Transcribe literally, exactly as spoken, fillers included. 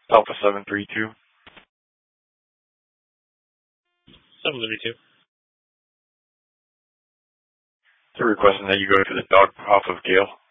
Alpha seven three two. seven three two. They're requesting that you go to the dog off of Gale.